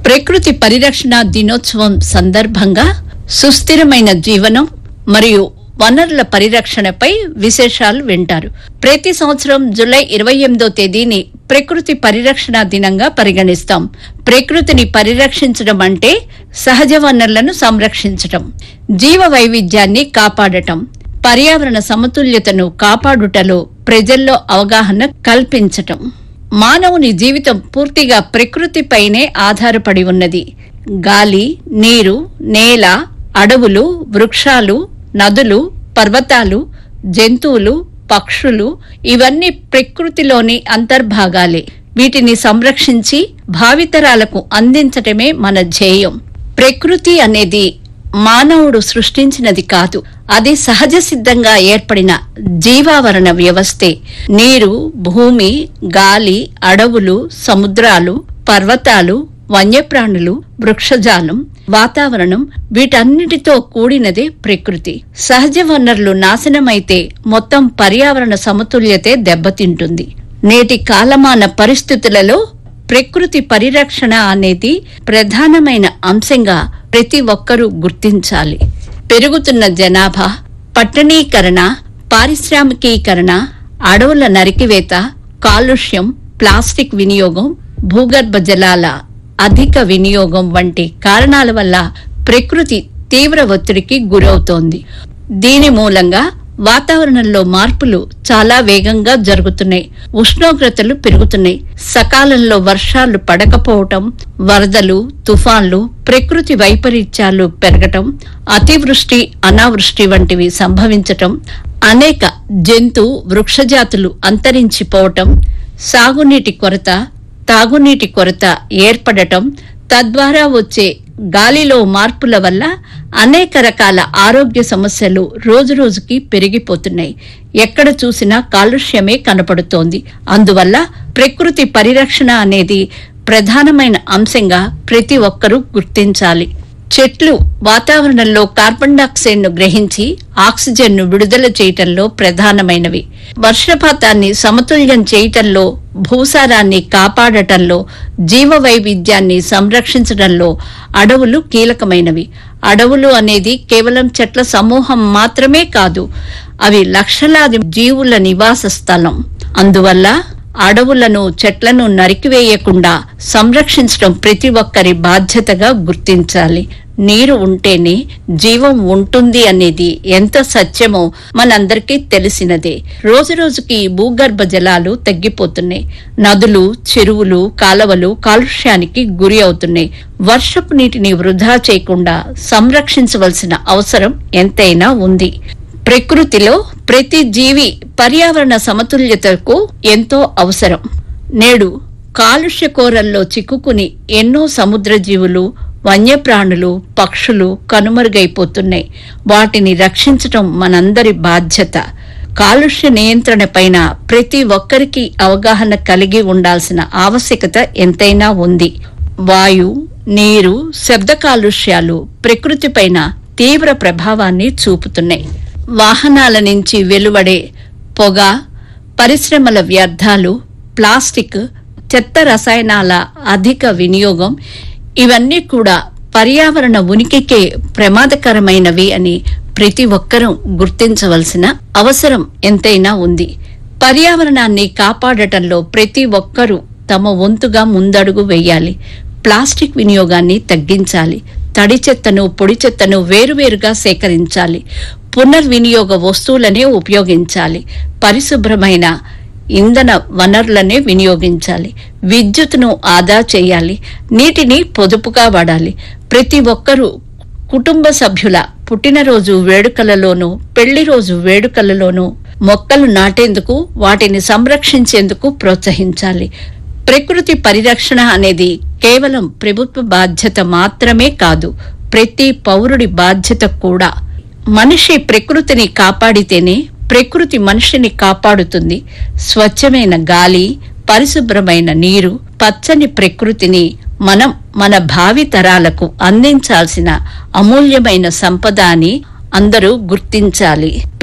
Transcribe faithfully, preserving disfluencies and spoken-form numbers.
ప్రకృతి పరిరక్షణ దినోత్సవం సందర్భంగా సుస్థిరమైన జీవనం మరియు వనరుల పరిరక్షణపై విశేషాలు వింటారు. ప్రతి సంవత్సరం జూలై ఇరవై ఎనిమిదో తేదీని ప్రకృతి పరిరక్షణ దినంగా పరిగణిస్తాం. ప్రకృతిని పరిరక్షించడం అంటే సహజ వనరులను సంరక్షించటం, జీవ వైవిధ్యాన్ని కాపాడటం, పర్యావరణ సమతుల్యతను కాపాడుటలో ప్రజల్లో అవగాహన కల్పించటం. మానవుని జీవితం పూర్తిగా ప్రకృతిపైనే ఆధారపడి ఉన్నది. గాలి, నీరు, నేల, అడవులు, వృక్షాలు, నదులు, పర్వతాలు, జంతువులు, పక్షులు ఇవన్నీ ప్రకృతిలోని అంతర్భాగాలే. వీటిని సంరక్షించి భావితరాలకు అందించటమే మన ధ్యేయం. ప్రకృతి అనేది మానవుడు సృష్టించినది కాదు, అది సహజ సిద్ధంగా ఏర్పడిన జీవావరణ వ్యవస్థే. నీరు, భూమి, గాలి, అడవులు, సముద్రాలు, పర్వతాలు, వన్యప్రాణులు, వృక్షజాలం, వాతావరణం వీటన్నిటితో కూడినదే ప్రకృతి. సహజ వనరులు నాశనమైతే మొత్తం పర్యావరణ సమతుల్యతే దెబ్బతింటుంది. నేటి కాలమాన పరిస్థితులలో ప్రకృతి పరిరక్షణ అనేది ప్రధానమైన అంశంగా ప్రతి ఒక్కరూ గుర్తించాలి. పెరుగుతున్న జనాభా, పట్టణీకరణ, పారిశ్రామికీకరణ, అడవుల నరికివేత, కాలుష్యం, ప్లాస్టిక్ వినియోగం, భూగర్భ జలాల అధిక వినియోగం వంటి కారణాల వల్ల ప్రకృతి తీవ్ర ఒత్తిడికి గురవుతోంది. దీని మూలంగా వాతావరణంలో మార్పులు చాలా వేగంగా జరుగుతున్నాయి. ఉష్ణోగ్రతలు పెరుగుతున్నాయి. సకాలంలో వర్షాలు పడకపోవటం, వరదలు, తుఫాన్లు, ప్రకృతి వైపరీత్యాలు పెరగటం, అతివృష్టి, అనావృష్టి వంటివి సంభవించటం, అనేక జంతు వృక్షజాతులు అంతరించిపోవటం, సాగునీటి కొరత, తాగునీటి కొరత ఏర్పడటం, తద్వారా వచ్చే గాలిలో మార్పుల వల్ల అనేక రకాల ఆరోగ్య సమస్యలు రోజురోజుకి పెరిగిపోతున్నాయి. ఎక్కడ చూసినా కాలుష్యమే కనపడుతోంది. అందువల్ల ప్రకృతి పరిరక్షణ అనేది ప్రధానమైన అంశంగా ప్రతి ఒక్కరూ గుర్తించాలి. చెట్లు వాతావరణంలో కార్బన్ డయాక్సైడ్ ను గ్రహించి ఆక్సిజన్ ను విడుదల చేయటంలో ప్రధానమైనవి. వర్షపాతాన్ని సమతుల్యం చేయటంలో, భూసారాన్ని కాపాడటంలో, జీవ వైవిధ్యాన్ని సంరక్షించడంలో అడవులు కీలకమైనవి. అడవులు అనేది కేవలం చెట్ల సమూహం మాత్రమే కాదు, అవి లక్షలాది జీవుల నివాస స్థలం. అందువల్ల అడవులను, చెట్లను నరికివేయకుండా సంరక్షించడం ప్రతి ఒక్కరి బాధ్యతగా గుర్తించాలి. నీరు ఉంటేనే జీవం ఉంటుంది అనేది ఎంత సత్యమో మనందరికీ తెలిసినదే. రోజురోజుకి భూగర్భ జలాలు తగ్గిపోతున్నాయి. నదులు, చెరువులు, కాలవలు కాలుష్యానికి గురి అవుతున్నాయి. వర్షపు నీటిని వృధా చేయకుండా సంరక్షించవలసిన అవసరం ఎంతైనా ఉంది. ప్రకృతిలో ప్రతి జీవి పర్యావరణ సమతుల్యతకు ఎంతో అవసరం. నేడు కాలుష్య కోరల్లో చిక్కుకుని ఎన్నో సముద్ర జీవులు, వన్యప్రాణులు, పక్షులు కనుమరుగైపోతున్నాయి. వాటిని రక్షించటం మనందరి బాధ్యత. కాలుష్య నియంత్రణ పైన ప్రతి ఒక్కరికి అవగాహన కలిగి ఉండాల్సిన ఆవశ్యకత ఎంతైనా ఉంది. వాయు, నీరు, శబ్ద కాలుష్యాలు ప్రకృతిపైన తీవ్ర ప్రభావాన్ని చూపుతున్నాయి. వాహనాల నుంచి వెలువడే పొగ, పరిశ్రమల వ్యర్థాలు, ప్లాస్టిక్, చెత్త రసాయనాల అధిక వినియోగం ఇవన్నీ కూడా పర్యావరణ ఉనికికే ప్రమాదకరమైనవి అని ప్రతి ఒక్కరూ గుర్తించవలసిన అవసరం ఎంతైనా ఉంది. పర్యావరణాన్ని కాపాడటంలో ప్రతి ఒక్కరూ తమ వంతుగా ముందడుగు వేయాలి. ప్లాస్టిక్ వినియోగాన్ని తగ్గించాలి. తడి చెత్తను, పొడి చెత్తను వేరువేరుగా సేకరించాలి. పునర్వినియోగ వస్తువులనే ఉపయోగించాలి. పరిశుభ్రమైన ఇంధన వనరులనే వినియోగించాలి. విద్యుత్తును ఆదా చేయాలి. నీటిని పొదుపుగా వాడాలి. ప్రతి ఒక్కరూ కుటుంబ సభ్యుల పుట్టినరోజు వేడుకలలోనూ, పెళ్లి రోజు వేడుకలలోనూ మొక్కలు నాటేందుకు, వాటిని సంరక్షించేందుకు ప్రోత్సహించాలి. ప్రకృతి పరిరక్షణ అనేది కేవలం ప్రభుత్వ బాధ్యత మాత్రమే కాదు, ప్రతి పౌరుడి బాధ్యత కూడా. మనిషి ప్రకృతిని కాపాడితేనే ప్రకృతి మనిషిని కాపాడుతుంది. స్వచ్ఛమైన గాలి, పరిశుభ్రమైన నీరు, పచ్చని ప్రకృతిని మనం మన భావి తరాలకు అందించాల్సిన అమూల్యమైన సంపద అని అందరూ గుర్తించాలి.